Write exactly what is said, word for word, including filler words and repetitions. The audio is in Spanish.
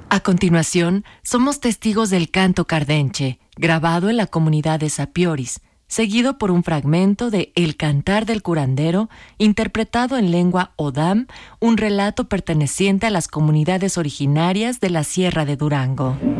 A continuación, somos testigos del canto cardenche, grabado en la comunidad de Sapioris, seguido por un fragmento de El cantar del curandero, interpretado en lengua Odam, un relato perteneciente a las comunidades originarias de la Sierra de Durango.